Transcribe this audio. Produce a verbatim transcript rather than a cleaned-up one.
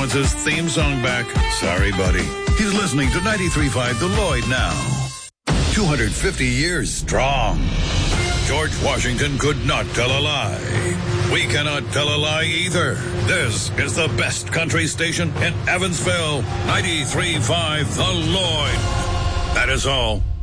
wants his theme song back. Sorry, buddy. He's listening to ninety-three point five The Lloyd now. two hundred fifty years strong. George Washington could not tell a lie. We cannot tell a lie either. This is the best country station in Evansville. ninety-three point five The Lloyd. That is all.